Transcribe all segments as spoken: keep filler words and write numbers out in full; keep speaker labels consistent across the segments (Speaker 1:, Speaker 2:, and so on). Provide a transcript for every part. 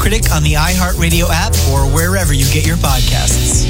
Speaker 1: Critic on the iHeartRadio app or wherever you get your podcasts.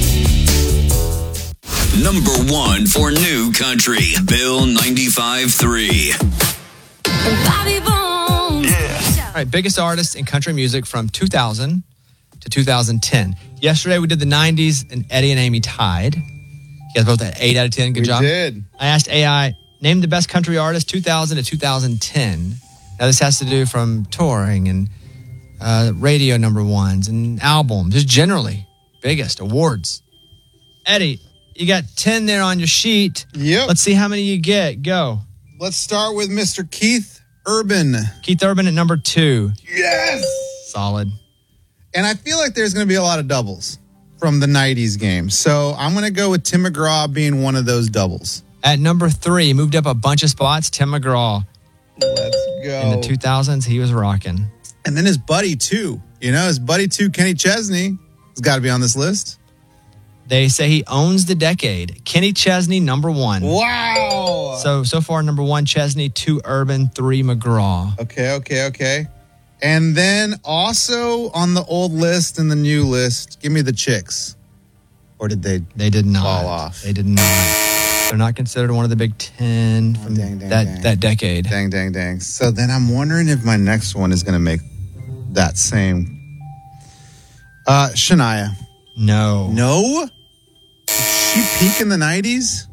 Speaker 2: Number one for new country, Bill ninety-five point three.
Speaker 3: Bobby Bones.
Speaker 4: Yeah. All right, biggest artists in country music from two thousand to two thousand ten. Yesterday we did the nineties and Eddie and Amy tied. You guys both at eight out of ten. Good
Speaker 5: we
Speaker 4: job.
Speaker 5: We did.
Speaker 4: I asked A I, name the best country artist two thousand to two thousand ten. Now this has to do from touring and uh, radio number ones and albums, just generally biggest awards. Eddie, you got ten there on your sheet.
Speaker 5: Yep.
Speaker 4: Let's see how many you get. Go.
Speaker 5: Let's start with Mister Keith Urban.
Speaker 4: Keith Urban at number two.
Speaker 5: Yes.
Speaker 4: Solid.
Speaker 5: And I feel like there's going to be a lot of doubles from the nineties game. So I'm going to go with Tim McGraw being one of those doubles.
Speaker 4: At number three, moved up a bunch of spots, Tim McGraw.
Speaker 5: Let's go.
Speaker 4: In the two thousands, he was rocking.
Speaker 5: And then his buddy, too. You know, his buddy, too, Kenny Chesney, has got to be on this list.
Speaker 4: They say he owns the decade. Kenny Chesney, number one.
Speaker 5: Wow.
Speaker 4: So, so far, number one, Chesney, two, Urban, three, McGraw.
Speaker 5: Okay, okay, okay. And then also on the old list and the new list, give me the Chicks. Or did they
Speaker 4: They did not.
Speaker 5: fall off?
Speaker 4: They did not. They're not considered one of the Big Ten from
Speaker 5: oh, dang, dang,
Speaker 4: that,
Speaker 5: dang.
Speaker 4: that decade.
Speaker 5: Dang, dang, dang. So then I'm wondering if my next one is going to make that same. Uh, Shania.
Speaker 4: No.
Speaker 5: No? Did she peak in the nineties?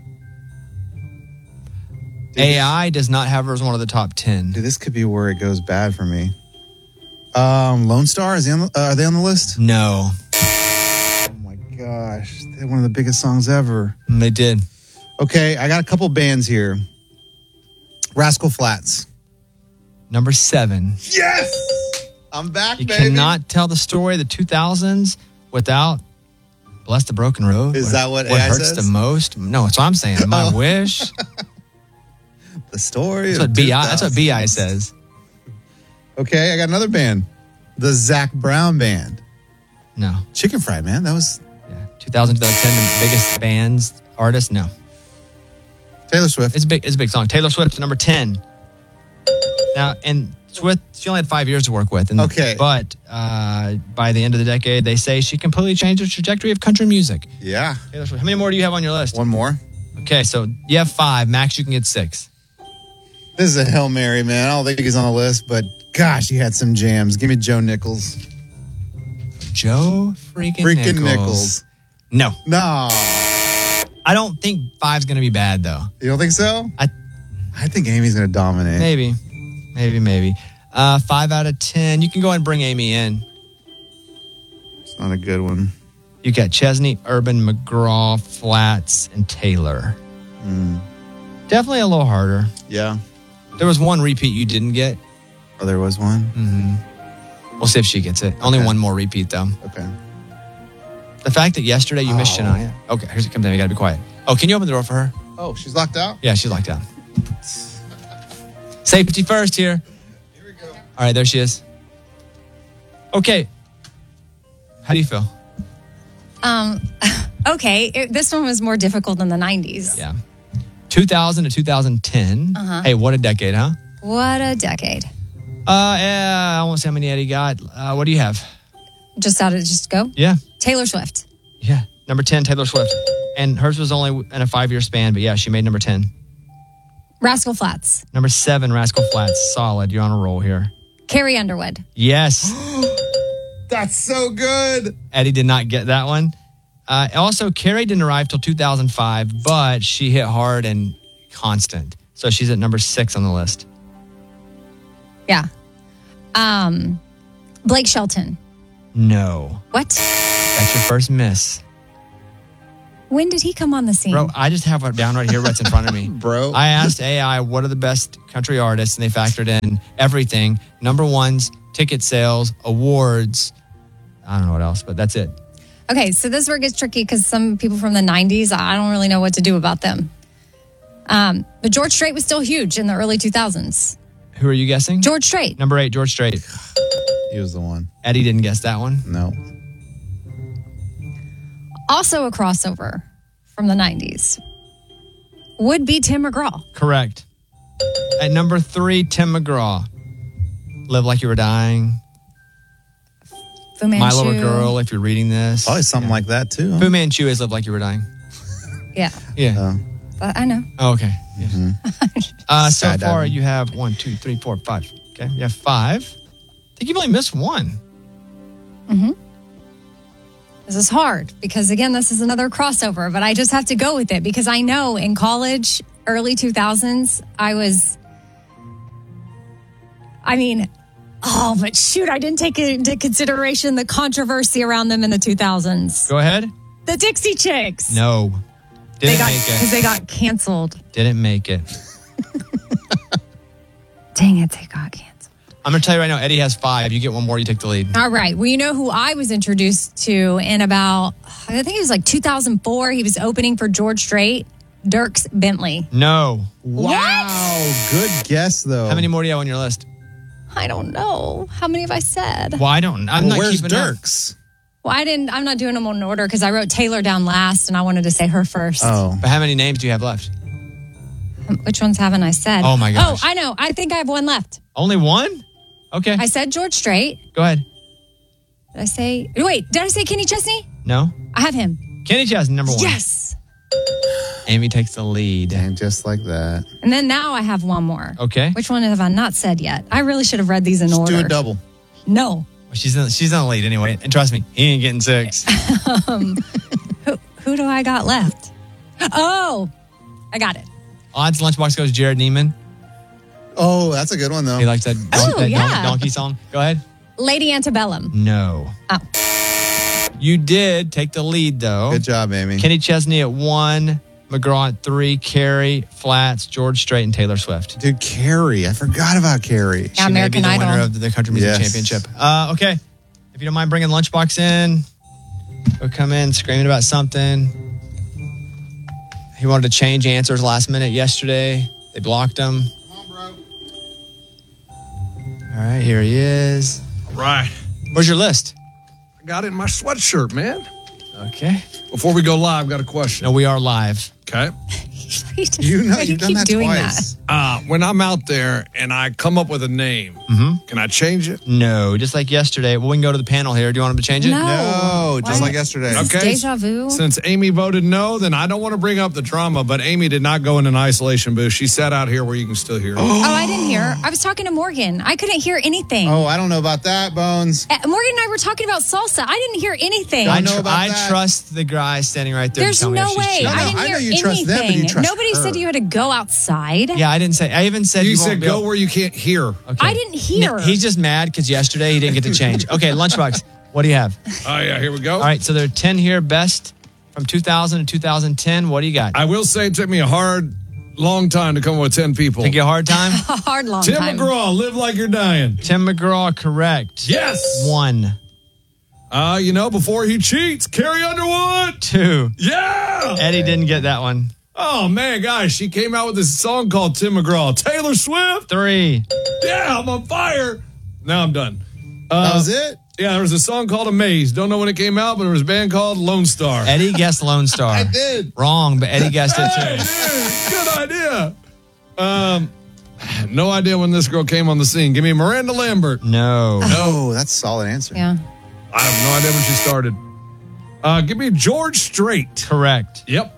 Speaker 4: A I does not have her as one of the top ten.
Speaker 5: Dude, this could be where it goes bad for me. Um, Lone Star, is he on the, uh, are they on the list?
Speaker 4: No.
Speaker 5: Oh my gosh. They're one of the biggest songs ever.
Speaker 4: And they did.
Speaker 5: Okay, I got a couple bands here. Rascal Flatts.
Speaker 4: Number seven.
Speaker 5: Yes! I'm back,
Speaker 4: You
Speaker 5: baby.
Speaker 4: cannot tell the story of the two thousands without Bless the Broken Road.
Speaker 5: Is that what
Speaker 4: What
Speaker 5: A I
Speaker 4: hurts
Speaker 5: says?
Speaker 4: the most? No, that's what I'm saying. My
Speaker 5: Oh.
Speaker 4: wish.
Speaker 5: The story
Speaker 4: That's
Speaker 5: of
Speaker 4: what B I.
Speaker 5: two
Speaker 4: That's what B I
Speaker 5: thousands.
Speaker 4: says.
Speaker 5: Okay, I got another band. The Zach Brown Band.
Speaker 4: No.
Speaker 5: Chicken Fried, man. That was
Speaker 4: Yeah. two thousand to twenty ten, the biggest bands, artists. No.
Speaker 5: Taylor Swift.
Speaker 4: It's a big. It's a big song. Taylor Swift, number ten. Now, and Swift, she only had five years to work with. And,
Speaker 5: Okay.
Speaker 4: But uh, by the end of the decade, they say she completely changed the trajectory of country music.
Speaker 5: Yeah.
Speaker 4: Taylor Swift. How many more do you have on your list?
Speaker 5: One more.
Speaker 4: Okay, so you have five. Max, you can get six.
Speaker 5: This is a Hail Mary, man. I don't think he's on the list, but gosh, he had some jams. Give me Joe Nichols.
Speaker 4: Joe freaking,
Speaker 5: Freaking
Speaker 4: Nichols.
Speaker 5: Nichols.
Speaker 4: No.
Speaker 5: No.
Speaker 4: I don't think five's going to be bad, though.
Speaker 5: You don't think so?
Speaker 4: I
Speaker 5: I think Amy's going to dominate.
Speaker 4: Maybe. Maybe, maybe. Uh, five out of ten. You can go ahead and bring Amy in.
Speaker 5: It's not a good one.
Speaker 4: You got Chesney, Urban, McGraw, Flats, and Taylor.
Speaker 5: Mm.
Speaker 4: Definitely a little harder.
Speaker 5: Yeah.
Speaker 4: There was one repeat you didn't get.
Speaker 5: Oh, there was one?
Speaker 4: Mm-hmm. We'll see if she gets it. Only
Speaker 5: Okay.
Speaker 4: one more repeat, though.
Speaker 5: Okay.
Speaker 4: The fact that yesterday you missed
Speaker 5: Oh.
Speaker 4: Shania. Okay, here she comes in. You got to be quiet. Oh, can you open the door for her?
Speaker 5: Oh, she's locked out?
Speaker 4: Yeah, she's locked out. Safety first here.
Speaker 5: Here we go.
Speaker 4: All right, there she is. Okay. How do you feel?
Speaker 3: Um, okay, it, this one was more difficult than the nineties.
Speaker 4: Yeah. two thousand to two thousand ten.
Speaker 3: Uh-huh.
Speaker 4: Hey, what a decade, huh?
Speaker 3: What a decade.
Speaker 4: Uh, yeah, I won't say how many Eddie got. Uh, what do you have?
Speaker 3: Just out of just go.
Speaker 4: Yeah.
Speaker 3: Taylor Swift.
Speaker 4: Yeah. Number ten, Taylor Swift. And hers was only in a five-year span, but yeah, she made number ten.
Speaker 3: Rascal Flatts.
Speaker 4: Number seven, Rascal Flatts. Solid. You're on a roll here.
Speaker 3: Carrie Underwood.
Speaker 4: Yes.
Speaker 5: That's so good.
Speaker 4: Eddie did not get that one. Uh, also, Carrie didn't arrive till two thousand five, but she hit hard and constant. So she's at number six on the list.
Speaker 3: Yeah. Um, Blake Shelton.
Speaker 4: No.
Speaker 3: What?
Speaker 4: That's your first miss.
Speaker 3: When did he come on the scene?
Speaker 4: Bro, I just have it down right here, what's in front of me.
Speaker 5: Bro.
Speaker 4: I asked A I what are the best country artists, and they factored in everything. Number ones, ticket sales, awards. I don't know what else, but that's it.
Speaker 3: Okay, so this is where it gets tricky because some people from the nineties, I don't really know what to do about them. Um, but George Strait was still huge in the early two thousands.
Speaker 4: Who are you guessing?
Speaker 3: George Strait.
Speaker 4: Number eight, George Strait.
Speaker 5: He was the one.
Speaker 4: Eddie didn't guess that one.
Speaker 5: No.
Speaker 3: Also a crossover from the nineties would be Tim McGraw.
Speaker 4: Correct. At number three, Tim McGraw. Live Like You Were Dying.
Speaker 3: Fu Manchu.
Speaker 4: My Little Girl, if you're reading this.
Speaker 5: Probably something like that too. huh?
Speaker 4: Fu Manchu is Live Like You Were Dying.
Speaker 3: Yeah,
Speaker 4: Yeah.
Speaker 5: Oh.
Speaker 3: but I know.
Speaker 4: Oh, okay. Yeah. uh, so
Speaker 5: Skydiving.
Speaker 4: far, you have one, two, three, four, five. Okay. You have five. I think you've only missed one.
Speaker 3: This is hard because, again, this is another crossover, but I just have to go with it because I know in college, early two thousands, I was, I mean, oh, but shoot, I didn't take into consideration the controversy around them in the two thousands.
Speaker 4: Go ahead.
Speaker 3: The Dixie Chicks.
Speaker 4: No.
Speaker 3: They
Speaker 4: Didn't
Speaker 3: got,
Speaker 4: make
Speaker 3: because
Speaker 4: it.
Speaker 3: they got canceled.
Speaker 4: Didn't make it.
Speaker 3: Dang it, they got canceled.
Speaker 4: I'm going to tell you right now, Eddie has five. You get one more, you take the lead.
Speaker 3: All right. Well, you know who I was introduced to in about, I think it was like two thousand four. He was opening for George Strait, Dierks Bentley.
Speaker 4: No.
Speaker 5: Wow, good guess though.
Speaker 4: How many more do you have on your list?
Speaker 3: I don't know. How many have I said?
Speaker 4: Well, I don't. I'm
Speaker 5: Well,
Speaker 4: not
Speaker 5: where's
Speaker 4: keeping up.
Speaker 5: Dirks?
Speaker 3: Well, I didn't, I'm not doing them in order because I wrote Taylor down last and I wanted to say her first.
Speaker 5: Oh,
Speaker 4: But how many names do you have left?
Speaker 3: Which ones haven't I said?
Speaker 4: Oh, my gosh.
Speaker 3: Oh, I know. I think I have one left.
Speaker 4: Only one? Okay.
Speaker 3: I said George Strait.
Speaker 4: Go ahead.
Speaker 3: Did I say, wait, did I say Kenny Chesney?
Speaker 4: No?
Speaker 3: I have him.
Speaker 4: Kenny Chesney, number one.
Speaker 3: Yes.
Speaker 4: Amy takes the lead.
Speaker 5: and just like that.
Speaker 3: And then now I have one more.
Speaker 4: Okay.
Speaker 3: Which one have I not said yet? I really should have read these in
Speaker 5: Just
Speaker 3: order.
Speaker 5: do a double.
Speaker 3: No.
Speaker 4: Well, she's in, she's in the lead anyway. And trust me, he ain't getting six.
Speaker 3: Who, who do I got left? Oh, I got it.
Speaker 4: Odds Lunchbox goes Jared Neiman.
Speaker 5: Oh, that's a good one though.
Speaker 4: He likes that,
Speaker 3: Oh,
Speaker 4: that
Speaker 3: yeah.
Speaker 4: don- donkey song. Go ahead.
Speaker 3: Lady Antebellum.
Speaker 4: No.
Speaker 3: Oh.
Speaker 4: You did take the lead, though.
Speaker 5: Good job, Amy.
Speaker 4: Kenny Chesney at one, McGraw at three, Carrie, Flats, George Strait, and Taylor Swift.
Speaker 5: Dude, Carrie. I forgot about Carrie.
Speaker 3: Yeah,
Speaker 4: She may be
Speaker 3: American
Speaker 4: the
Speaker 3: Idol.
Speaker 4: winner of the Country Music
Speaker 5: Yes.
Speaker 4: Championship. Uh, okay. If you don't mind bringing Lunchbox in, he'll come in screaming about something. He wanted to change answers last minute yesterday. They blocked him.
Speaker 5: Come on, bro.
Speaker 4: All right, here he is.
Speaker 6: Right.
Speaker 4: Where's your list?
Speaker 6: I got it in my sweatshirt, man.
Speaker 4: Okay.
Speaker 6: Before we go live, got a question.
Speaker 4: No, we are live.
Speaker 6: Okay.
Speaker 5: You know,
Speaker 3: Why do
Speaker 5: you've done
Speaker 3: keep
Speaker 5: that
Speaker 3: doing
Speaker 5: twice.
Speaker 6: Uh, when I'm out there and I come up with a name,
Speaker 4: Mm-hmm.
Speaker 6: can I change it?
Speaker 4: No, just like yesterday. Well, we can go to the panel here. Do you want him to change it?
Speaker 3: No.
Speaker 5: No, just
Speaker 3: Why?
Speaker 5: like yesterday.
Speaker 3: This is
Speaker 6: Okay.
Speaker 3: Deja vu.
Speaker 6: Since Amy voted no, then I don't want to bring up the drama, but Amy did not go in an isolation booth. She sat out here where you can still hear her.
Speaker 3: Oh, I didn't hear. I was talking to Morgan. I couldn't hear anything.
Speaker 5: Oh, I don't know about that, Bones.
Speaker 3: Uh, Morgan and I were talking about salsa. I didn't hear anything.
Speaker 4: I,
Speaker 5: know
Speaker 4: tr-
Speaker 5: about
Speaker 4: I
Speaker 5: that.
Speaker 4: trust the guy standing right there. to
Speaker 3: There's
Speaker 4: tell me if
Speaker 3: no
Speaker 4: she's
Speaker 3: way.
Speaker 4: cheating.
Speaker 5: No, no,
Speaker 3: I didn't
Speaker 5: I
Speaker 3: hear
Speaker 5: know you
Speaker 3: anything.
Speaker 5: trust them, but you trust
Speaker 3: Nobody
Speaker 5: her.
Speaker 3: said you had to go outside.
Speaker 4: Yeah, I didn't say. I even said
Speaker 6: You,
Speaker 4: you,
Speaker 6: said
Speaker 4: won't be
Speaker 6: go
Speaker 4: able-
Speaker 6: where you can't hear.
Speaker 4: Okay.
Speaker 3: I didn't hear.
Speaker 4: N- He's just mad because yesterday he didn't get to change. Okay, Lunchbox, what do you have?
Speaker 6: Oh, yeah, here we go.
Speaker 4: All right, so there are ten here, best from two thousand to two thousand ten. What do you got?
Speaker 6: I will say it took me a hard, long time to come up with ten people.
Speaker 4: Take you a hard time?
Speaker 3: A hard long
Speaker 6: Tim
Speaker 3: time.
Speaker 6: McGraw, Live Like You're Dying.
Speaker 4: Tim McGraw, correct.
Speaker 6: Yes.
Speaker 4: One,
Speaker 6: Uh, you know, before he cheats, Carrie Underwood.
Speaker 4: two.
Speaker 6: Yeah.
Speaker 4: Eddie didn't get that one.
Speaker 6: Oh, man, guys, she came out with this song called Tim McGraw. Taylor Swift.
Speaker 4: Three.
Speaker 6: Yeah, I'm on fire. Now I'm done.
Speaker 5: That was it?
Speaker 6: Yeah, there was a song called Amaze. Don't know when it came out, but there was a band called Lone Star.
Speaker 4: Eddie guessed Lone Star.
Speaker 5: I did.
Speaker 4: Wrong, but Eddie guessed it
Speaker 6: Hey,
Speaker 4: too.
Speaker 6: dude, good idea. Um, no idea when this girl came on the scene. Give me Miranda Lambert.
Speaker 4: No.
Speaker 5: Oh, that's a solid answer.
Speaker 3: Yeah.
Speaker 6: I have no idea when she started. Uh, give me George Strait.
Speaker 4: Correct.
Speaker 6: Yep.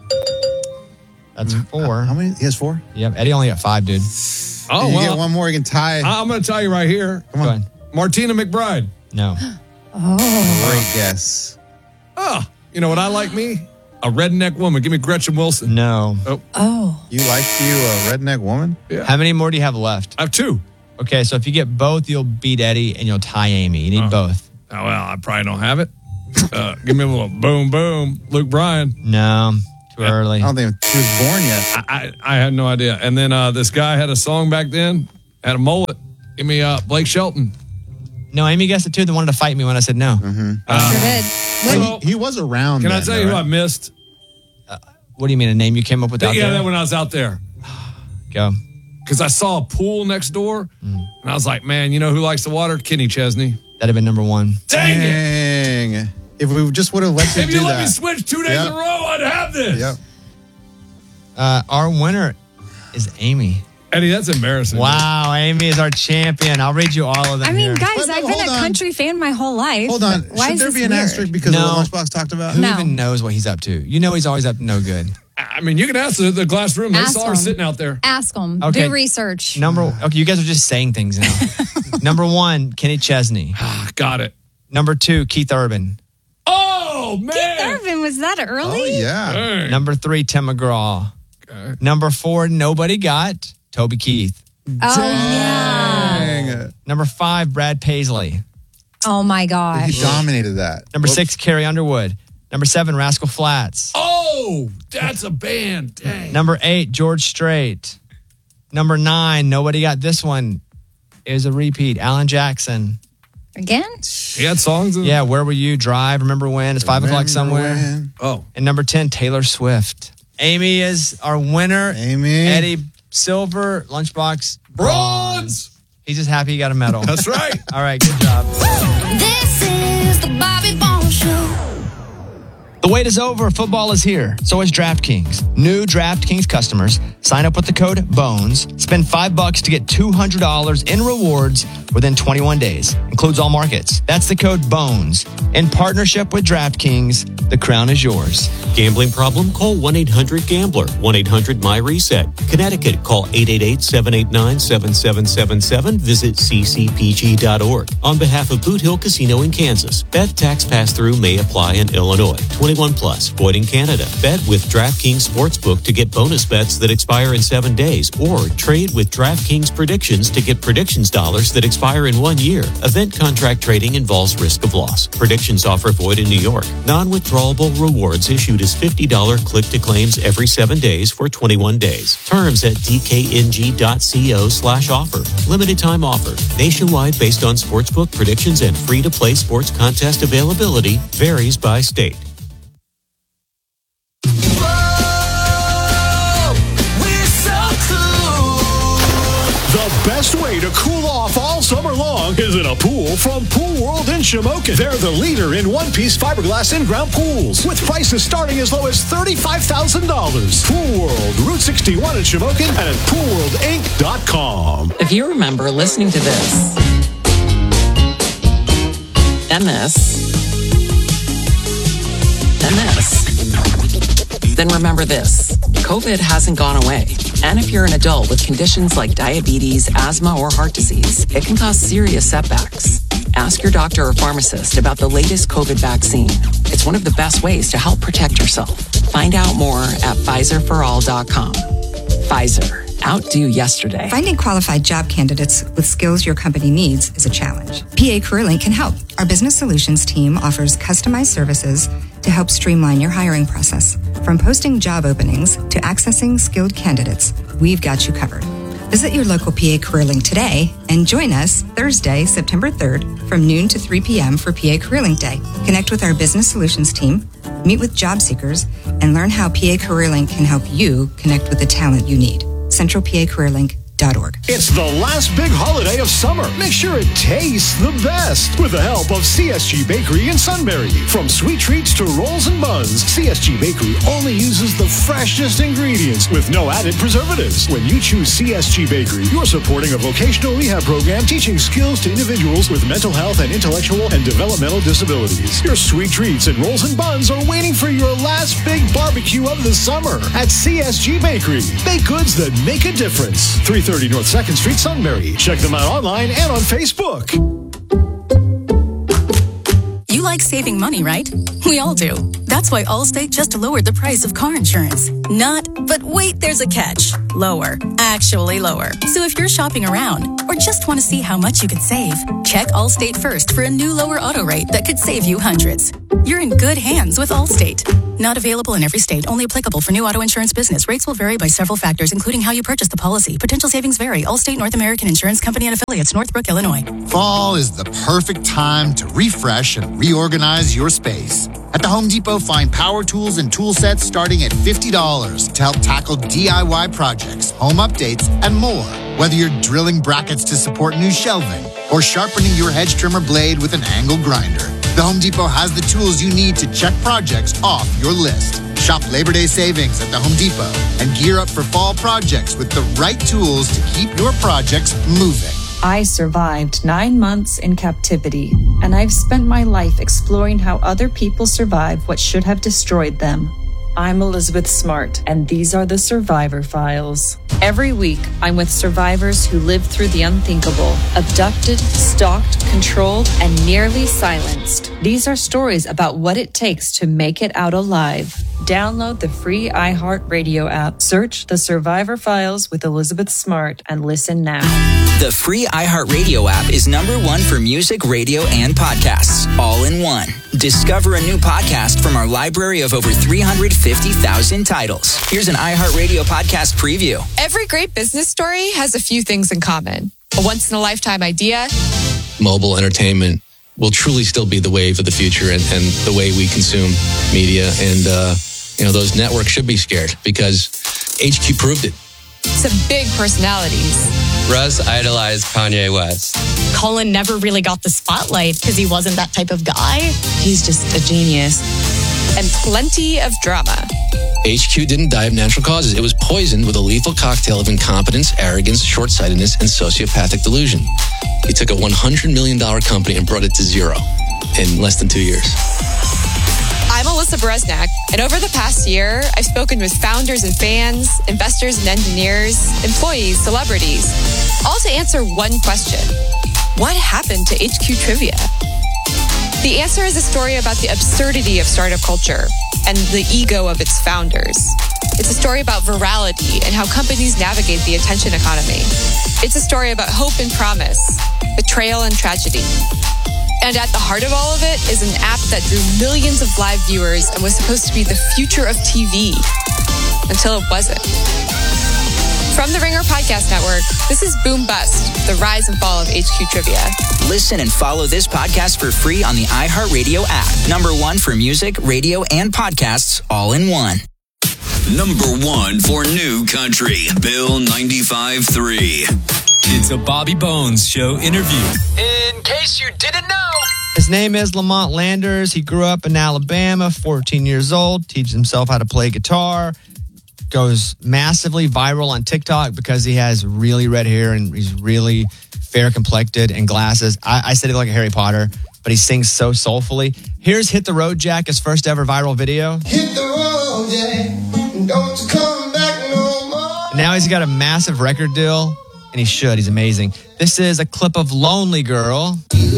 Speaker 4: That's four.
Speaker 5: How many? He has four?
Speaker 4: Yep, Eddie only got five, dude.
Speaker 6: Oh,
Speaker 5: you
Speaker 6: well,
Speaker 5: get one more, you can tie.
Speaker 6: I- I'm going to tell you right here.
Speaker 4: Go ahead.
Speaker 6: Martina McBride.
Speaker 4: No.
Speaker 5: Great guess.
Speaker 6: Oh, you know what I like me? A redneck woman. Give me Gretchen Wilson.
Speaker 4: No.
Speaker 3: Oh.
Speaker 5: You like you a redneck woman?
Speaker 6: Yeah.
Speaker 4: How many more do you have left?
Speaker 6: I have two.
Speaker 4: Okay, so if you get both, you'll beat Eddie and you'll tie Amy. You need
Speaker 6: Uh.
Speaker 4: both.
Speaker 6: Oh, well, I probably don't have it. Uh, give me a little boom, boom. Luke Bryan.
Speaker 4: No, too early.
Speaker 5: I don't think she was born yet.
Speaker 6: I, I, I had no idea. And then uh, this guy had a song back then, had a mullet. Give me uh, Blake Shelton.
Speaker 4: No, Amy guessed it too. They wanted to fight me when I said no.
Speaker 5: Mm-hmm.
Speaker 3: Sure did.
Speaker 6: So,
Speaker 5: He, he was around.
Speaker 6: can I
Speaker 5: then,
Speaker 6: tell you
Speaker 5: though,
Speaker 6: who I
Speaker 5: right?
Speaker 6: missed?
Speaker 4: What do you mean, a name you came up with out
Speaker 6: yeah,
Speaker 4: there?
Speaker 6: that when I was out there.
Speaker 4: Go.
Speaker 6: Because I saw a pool next door, and I was like, man, you know who likes the water? Kenny Chesney.
Speaker 4: That'd have been number one.
Speaker 6: Dang it.
Speaker 5: Dang. If we just would have let you
Speaker 6: If
Speaker 5: do
Speaker 6: you let
Speaker 5: that.
Speaker 6: me switch two days
Speaker 5: Yep.
Speaker 6: in a row, I'd have this.
Speaker 5: Yep.
Speaker 4: Uh, our winner is Amy.
Speaker 6: Eddie, that's embarrassing.
Speaker 4: Wow, Amy is our champion. I'll read you all of them
Speaker 3: I mean,
Speaker 4: here.
Speaker 3: guys,
Speaker 5: Wait, wait,
Speaker 3: I've been
Speaker 5: hold
Speaker 3: a
Speaker 5: on.
Speaker 3: country fan my whole life.
Speaker 5: Hold on.
Speaker 3: Why
Speaker 5: Should
Speaker 3: is
Speaker 5: there
Speaker 3: this
Speaker 5: be an
Speaker 3: weird?
Speaker 5: asterisk because
Speaker 4: No.
Speaker 5: of what Lunchbox talked about?
Speaker 4: Who
Speaker 3: No.
Speaker 4: even knows what he's up to? You know he's always up to no good.
Speaker 6: I mean, you can ask the, the glass room. They
Speaker 3: Ask
Speaker 6: saw her
Speaker 3: them.
Speaker 6: sitting out there.
Speaker 3: Ask them.
Speaker 4: Okay.
Speaker 3: Do research.
Speaker 4: Number okay, you guys are just saying things now. Number one, Kenny Chesney.
Speaker 6: Got it.
Speaker 4: Number two, Keith Urban.
Speaker 6: Oh, man.
Speaker 3: Irvin, was that early?
Speaker 5: Oh, yeah.
Speaker 6: Dang.
Speaker 4: Number three, Tim McGraw.
Speaker 6: Okay.
Speaker 4: Number four, nobody got Toby Keith.
Speaker 3: Oh, yeah.
Speaker 5: Dang.
Speaker 4: Number five, Brad Paisley.
Speaker 3: Oh, my gosh.
Speaker 5: He dominated that.
Speaker 4: Number
Speaker 5: Whoops.
Speaker 4: six, Carrie Underwood. Number seven, Rascal Flatts.
Speaker 6: Oh, that's a band. Dang.
Speaker 4: Number eight, George Strait. Number nine, nobody got this one. It was a repeat, Alan Jackson.
Speaker 3: Again?
Speaker 6: He had songs in
Speaker 4: Yeah, Where Were You? Drive, Remember When? It's five o'clock
Speaker 5: Remember
Speaker 4: somewhere.
Speaker 5: when?
Speaker 6: Oh.
Speaker 4: And number ten, Taylor Swift. Amy is our winner.
Speaker 5: Amy.
Speaker 4: Eddie, silver. Lunchbox,
Speaker 6: Bronze.
Speaker 4: He's just happy he got a medal.
Speaker 6: That's right.
Speaker 4: All right, good job.
Speaker 7: This is the Bobby Bones Show.
Speaker 4: The wait is over. Football is here. So is DraftKings. New DraftKings customers sign up with the code BONES. Spend five bucks to get two hundred dollars in rewards within twenty-one days. Includes all markets. That's the code BONES. In partnership with DraftKings, the crown is yours.
Speaker 8: Gambling problem? Call one eight hundred gambler. one eight hundred M Y reset. Connecticut, call eight eight eight, seven eight nine, seven seven seven seven. Visit c c p g dot org. On behalf of Boot Hill Casino in Kansas, bet tax pass-through may apply in Illinois. twenty-one plus, void in Canada. Bet with DraftKings Sportsbook to get bonus bets that expire in seven days, or trade with DraftKings Predictions to get predictions dollars that expire in one year. Event contract trading involves risk of loss. Predictions offer void in New York. Non-withdrawable rewards issued as fifty dollars click-to-claims every seven days for twenty-one days. Terms at d k n g dot co slash offer. Limited time offer. Nationwide based on sportsbook predictions and free-to-play sports contest availability. Varies by state.
Speaker 9: The best way to cool off all summer long is in a pool from Pool World in Shamokin. They're the leader in one-piece fiberglass in-ground pools with prices starting as low as thirty-five thousand dollars. Pool World, Route sixty-one in Shamokin and at pool world inc dot com.
Speaker 10: If you remember listening to this and this and this, then remember this. COVID hasn't gone away. And if you're an adult with conditions like diabetes, asthma, or heart disease, it can cause serious setbacks. Ask your doctor or pharmacist about the latest COVID vaccine. It's one of the best ways to help protect yourself. Find out more at Pfizer for all dot com. Pfizer. Outdo yesterday.
Speaker 11: Finding qualified job candidates with skills your company needs is a challenge. P A CareerLink can help. Our business solutions team offers customized services to help streamline your hiring process. From posting job openings to accessing skilled candidates, we've got you covered. Visit your local P A CareerLink today and join us Thursday, September third from noon to three p.m. for P A CareerLink Day. Connect with our business solutions team, meet with job seekers, and learn how P A CareerLink can help you connect with the talent you need. central p a career link dot org.
Speaker 9: It's the last big holiday of summer. Make sure it tastes the best with the help of C S G Bakery in Sunbury. From sweet treats to rolls and buns, C S G Bakery only uses the freshest ingredients with no added preservatives. When you choose C S G Bakery, you're supporting a vocational rehab program teaching skills to individuals with mental health and intellectual and developmental disabilities. Your sweet treats and rolls and buns are waiting for your last big barbecue of the summer at C S G Bakery. Baked goods that make a difference. three thirty North second Street, Sunbury. Check them out online and on Facebook.
Speaker 12: You like saving money, right? We all do. That's why Allstate just lowered the price of car insurance. Not, but wait, there's a catch. Lower. Actually lower. So if you're shopping around or just want to see how much you could save, check Allstate first for a new lower auto rate that could save you hundreds. You're in good hands with Allstate. Not available in every state. Only applicable for new auto insurance business. Rates will vary by several factors, including how you purchase the policy. Potential savings vary. Allstate North American Insurance Company and affiliates, Northbrook, Illinois.
Speaker 13: Fall is the perfect time to refresh and reorganize your space. At the Home Depot, find power tools and tool sets starting at fifty dollars to help tackle D I Y projects, home updates, and more. Whether you're drilling brackets to support new shelving or sharpening your hedge trimmer blade with an angle grinder, the Home Depot has the tools you need to check projects off your list. Shop Labor Day savings at the Home Depot and gear up for fall projects with the right tools to keep your projects moving.
Speaker 14: I survived nine months in captivity, and I've spent my life exploring how other people survive what should have destroyed them. I'm Elizabeth Smart, and these are the Survivor Files. Every week, I'm with survivors who lived through the unthinkable, abducted, stalked, controlled, and nearly silenced. These are stories about what it takes to make it out alive. Download the free iHeartRadio app. Search The Survivor Files with Elizabeth Smart and listen now.
Speaker 15: The free iHeartRadio app is number one for music, radio, and podcasts, all in one. Discover a new podcast from our library of over three hundred fifty thousand titles. Here's an iHeartRadio podcast preview.
Speaker 16: Every great business story has a few things in common. A once-in-a-lifetime idea.
Speaker 17: Mobile entertainment will truly still be the wave of the future and, and the way we consume media. And, uh, you know, those networks should be scared because H Q proved it.
Speaker 16: Some big personalities.
Speaker 18: Russ idolized Kanye West.
Speaker 19: Colin never really got the spotlight because he wasn't that type of guy. He's just a genius.
Speaker 16: And plenty of drama.
Speaker 17: H Q didn't die of natural causes. It was poisoned with a lethal cocktail of incompetence, arrogance, short-sightedness, and sociopathic delusion. He took a one hundred million dollars company and brought it to zero in less than two years.
Speaker 16: I'm Alyssa Beresnak, and over the past year, I've spoken with founders and fans, investors and engineers, employees, celebrities, all to answer one question. What happened to H Q Trivia? The answer is a story about the absurdity of startup culture and the ego of its founders. It's a story about virality and how companies navigate the attention economy. It's a story about hope and promise, betrayal and tragedy. And at the heart of all of it is an app that drew millions of live viewers and was supposed to be the future of T V. Until it wasn't. From the Ringer Podcast Network, this is Boom Bust, the rise and fall of H Q Trivia.
Speaker 15: Listen and follow this podcast for free on the iHeartRadio app. Number one for music, radio, and podcasts, all in one.
Speaker 2: Number one for new country, Bill ninety-five point three.
Speaker 1: It's a Bobby Bones Show interview.
Speaker 4: In case you didn't know. His name is Lamont Landers. He grew up in Alabama, fourteen years old, teaches himself how to play guitar, goes massively viral on TikTok because he has really red hair and he's really fair complected and glasses. I, I said he looked like Harry Potter, but he sings so soulfully. Here's Hit the Road Jack, his first ever viral video.
Speaker 20: Hit the road, Jack. Don't you come back no more.
Speaker 4: And now he's got a massive record deal. And he should. He's amazing. This is a clip of Lonely Girl.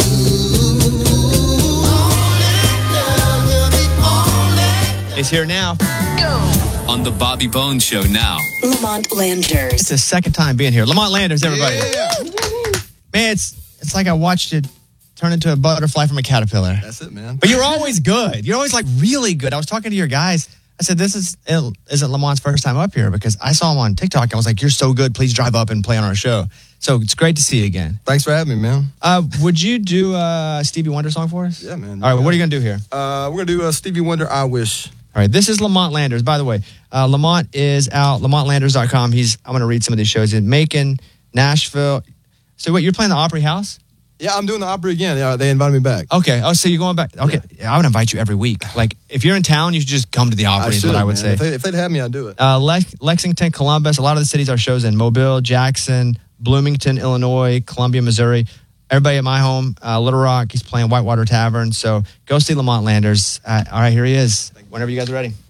Speaker 4: He's here now.
Speaker 1: Go. On the Bobby Bones Show now.
Speaker 21: Lamont Landers.
Speaker 4: It's his second time being here. Lamont Landers, everybody.
Speaker 5: Yeah.
Speaker 4: Man, it's it's like I watched it turn into a butterfly from a caterpillar.
Speaker 22: That's it, man.
Speaker 4: But you're always good. You're always like really good. I was talking to your guys. I said, this is, isn't Lamont's first time up here because I saw him on TikTok. I was like, you're so good. Please drive up and play on our show. So it's great to see you again.
Speaker 22: Thanks for having me, man.
Speaker 4: Uh, would you do a Stevie Wonder song for us?
Speaker 22: Yeah, man.
Speaker 4: All right, what are you going to do here?
Speaker 22: Uh, we're going to do a Stevie Wonder, I Wish.
Speaker 4: All right, this is Lamont Landers. By the way, uh, Lamont is out, lamont landers dot com. He's, I'm going to read some of these shows in Macon, Nashville. So wait, you're playing the Opry House?
Speaker 22: Yeah, I'm doing the Opry again. Yeah, they invited me back.
Speaker 4: Okay. Oh, so you're going back. Okay. Yeah. I would invite you every week. Like, if you're in town, you should just come to the Opry, is what I would
Speaker 22: man.
Speaker 4: say.
Speaker 22: If, they, if they'd have me, I'd do it.
Speaker 4: Uh, Lex- Lexington, Columbus, a lot of the cities our show's in. Mobile, Jackson, Bloomington, Illinois, Columbia, Missouri. Everybody at my home, uh, Little Rock, he's playing Whitewater Tavern. So go see Lamont Landers. Uh, all right, here he is. Whenever you guys are ready.